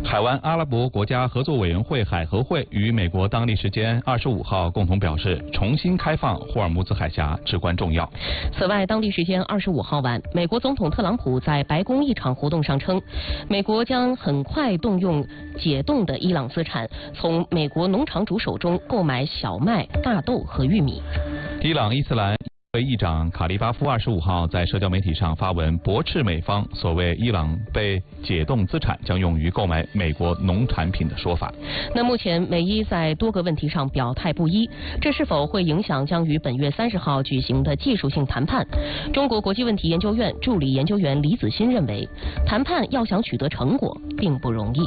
海湾阿拉伯国家合作委员会海合会与美国当地时间25号共同表示，重新开放霍尔木兹海峡至关重要。 此外，当地时间25号晚，美国总统特朗普在白宫一场活动上称，美国将很快动用解冻的伊朗资产，从美国农场主手中购买小麦、大豆和玉米。 伊朗伊斯兰议长卡利巴夫25号在社交媒体上发文驳斥美方所谓伊朗被解冻资产将用于购买美国农产品的说法。 那目前美伊在多个问题上表态不一，这是否会影响将于本月30号举行的技术性谈判？中国国际问题研究院助理研究员李子欣认为，谈判要想取得成果并不容易。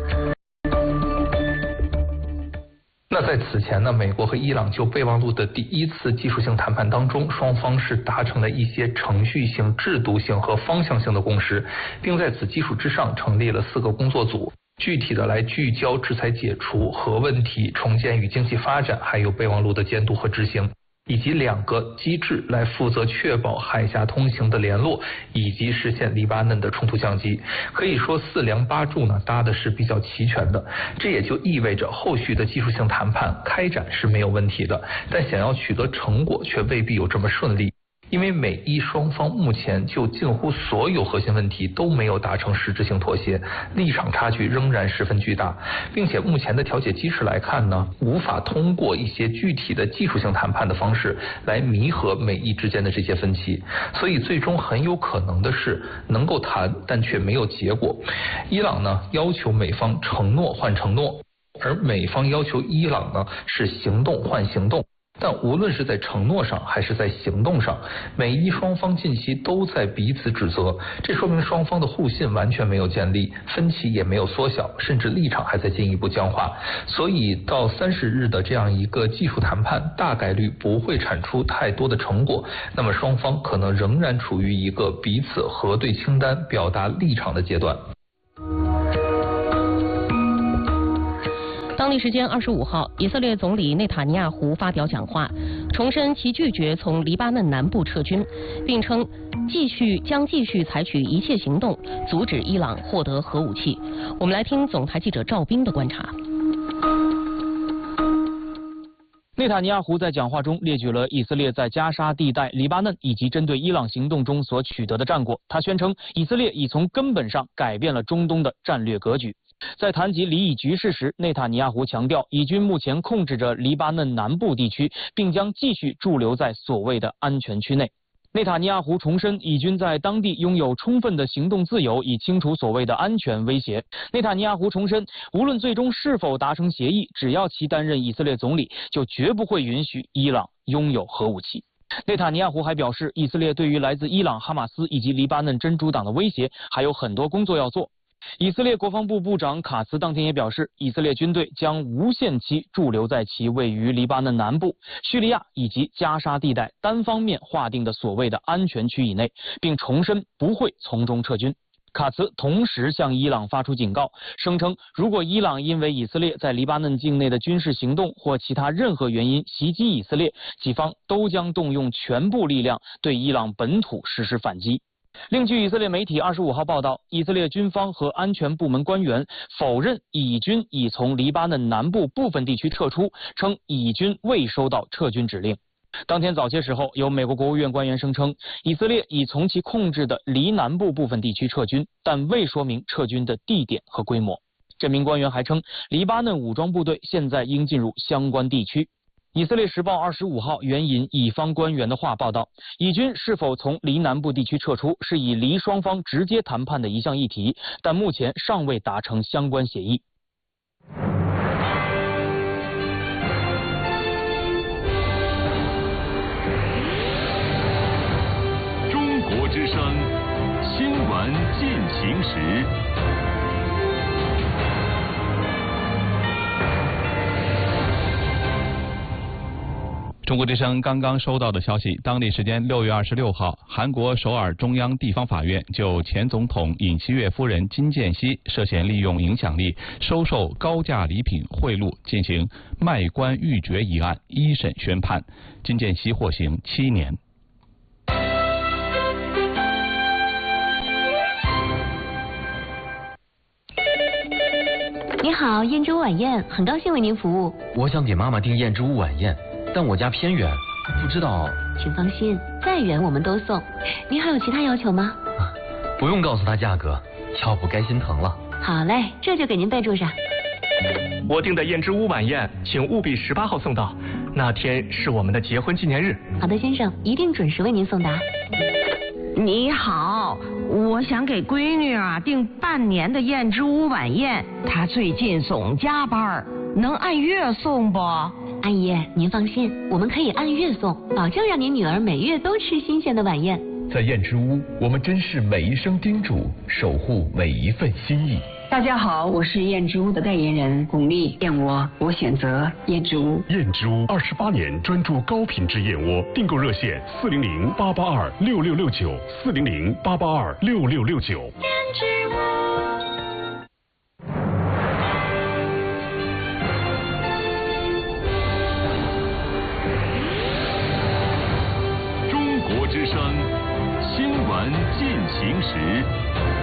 那在此前呢，美国和伊朗就备忘录的第一次技术性谈判当中，双方是达成了一些程序性、制度性和方向性的共识，并在此基础之上成立了4个工作组，具体的来聚焦制裁解除、核问题、重建与经济发展，还有备忘录的监督和执行，以及2个机制来负责确保海峡通行的联络，以及实现黎巴嫩的冲突降级。可以说4梁8柱呢搭的是比较齐全的，这也就意味着后续的技术性谈判开展是没有问题的，但想要取得成果却未必有这么顺利。因为美伊双方目前就近乎所有核心问题都没有达成实质性妥协，立场差距仍然十分巨大，并且目前的调解机制来看呢，无法通过一些具体的技术性谈判的方式来弥合美伊之间的这些分歧，所以最终很有可能的是能够谈，但却没有结果。伊朗呢要求美方承诺换承诺，而美方要求伊朗呢是行动换行动。但无论是在承诺上还是在行动上，美伊双方近期都在彼此指责，这说明双方的互信完全没有建立，分歧也没有缩小，甚至立场还在进一步僵化。所以到30日的这样一个技术谈判，大概率不会产出太多的成果，那么双方可能仍然处于一个彼此核对清单、表达立场的阶段。 当地时间25号，以色列总理内塔尼亚胡发表讲话，重申其拒绝从黎巴嫩南部撤军，并称将继续采取一切行动阻止伊朗获得核武器。我们来听总台记者赵斌的观察。 内塔尼亚胡在讲话中列举了以色列在加沙地带、黎巴嫩以及针对伊朗行动中所取得的战果。他宣称，以色列已从根本上改变了中东的战略格局。在谈及黎以局势时，内塔尼亚胡强调，以军目前控制着黎巴嫩南部地区，并将继续驻留在所谓的安全区内。内塔尼亚胡重申，以军在当地拥有充分的行动自由，以清除所谓的安全威胁。内塔尼亚胡重申，无论最终是否达成协议，只要其担任以色列总理，就绝不会允许伊朗拥有核武器。内塔尼亚胡还表示，以色列对于来自伊朗、哈马斯以及黎巴嫩真主党的威胁还有很多工作要做。以色列国防部部长卡茨当天也表示，以色列军队将无限期驻留在其位于黎巴嫩南部、叙利亚以及加沙地带单方面划定的所谓的安全区以内，并重申不会从中撤军。卡茨同时向伊朗发出警告，声称如果伊朗因为以色列在黎巴嫩境内的军事行动或其他任何原因袭击以色列，己方都将动用全部力量对伊朗本土实施反击。另据以色列媒体25号报道，以色列军方和安全部门官员否认以军已从黎巴嫩南部部分地区撤出，称以军未收到撤军指令。当天早些时候，有美国国务院官员声称，以色列已从其控制的黎南部部分地区撤军，但未说明撤军的地点和规模。这名官员还称，黎巴嫩武装部队现在应进入相关地区。以色列时报25号援引以方官员的话报道，以军是否从黎南部地区撤出，是以黎双方直接谈判的一项议题，但目前尚未达成相关协议。 中国之声，新闻进行时。 中国之声刚刚收到的消息，当地时间6月26号，韩国首尔中央地方法院就前总统尹锡悦夫人金建熙涉嫌利用影响力收受高价礼品贿赂进行卖官鬻爵一案一审宣判，金建熙获刑7年。 你好，燕之屋晚宴，很高兴为您服务。 我想给妈妈订燕之屋晚宴，但我家偏远，不知道。 请放心，再远我们都送。您还有其他要求吗？ 不用告诉她价格，要不该心疼了。 好嘞，这就给您备注上。 我订的燕之屋晚宴，请务必18号送到，那天是我们的结婚纪念日。 好的，先生，一定准时为您送达。 你好，我想给闺女订半年的燕之屋晚宴，她最近总加班，能按月送不？ 阿姨，您放心，我们可以按月送，保证让您女儿每月都吃新鲜的晚宴。 在燕之屋，我们珍视每一声叮嘱，守护每一份心意。 大家好，我是燕之屋的代言人巩俐，燕窝我选择燕之屋。 燕之屋28年专注高品质燕窝，订购热线400-882-6669，400-882-6669。 燕之屋。 中国之声，新闻进行时。